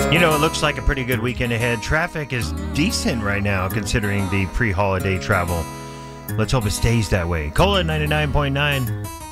You know, it looks like a pretty good weekend ahead. Traffic is decent right now considering the pre-holiday travel. Let's hope it stays that way. Cola 99.9.